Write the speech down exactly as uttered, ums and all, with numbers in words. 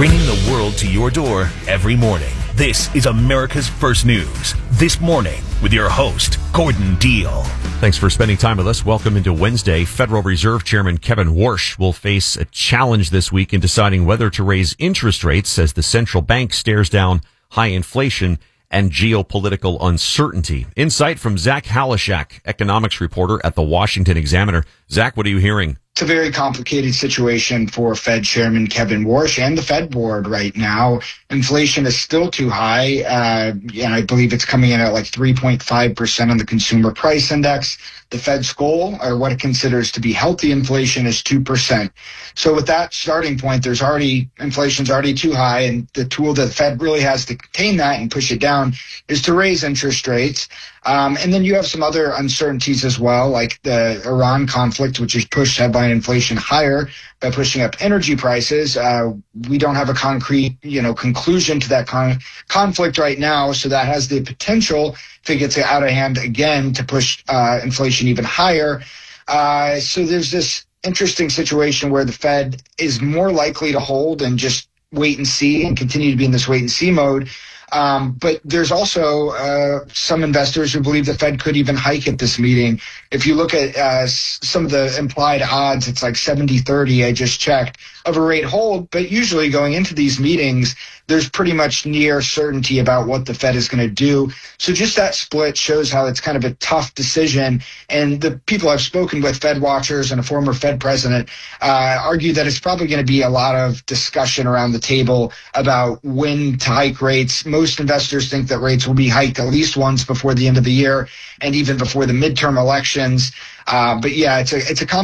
bringing the world to your door every morning. This is America's First News. This morning with your host, Gordon Deal. Thanks for spending time with us. Welcome into Wednesday. Federal Reserve Chairman Kevin Warsh will face a challenge this week in deciding whether to raise interest rates as the central bank stares down high inflation and geopolitical uncertainty. Insight from Zach Halashak, economics reporter at the Washington Examiner. Zach, what are you hearing? It's a very complicated situation for Fed Chairman Kevin Warsh and the Fed board right now. Inflation is still too high, uh, and I believe it's coming in at like three point five percent on the consumer price index. The Fed's goal, or what it considers to be healthy inflation, is two percent. So with that starting point, there's already, inflation's already too high, and the tool that the Fed really has to contain that and push it down is to raise interest rates. Um, and then you have some other uncertainties as well, like the Iran conflict, which has pushed headline inflation higher by pushing up energy prices. Uh, we don't have a concrete, you know, conclusion to that con- conflict right now, so that has the potential, if it gets out of hand again, to push uh, inflation even higher. Uh, so there's this interesting situation where the Fed is more likely to hold and just wait and see and continue to be in this wait and see mode. Um, but there's also uh, some investors who believe the Fed could even hike at this meeting. If you look at uh, some of the implied odds, it's like seventy thirty, I just checked, of a rate hold. But usually going into these meetings, there's pretty much near certainty about what the Fed is going to do. So just that split shows how it's kind of a tough decision. And the people I've spoken with, Fed watchers and a former Fed president, uh, argue that it's probably going to be a lot of discussion around the table about when to hike rates. Most investors think that rates will be hiked at least once before the end of the year and even before the midterm elections. Uh, but yeah, it's a, it's a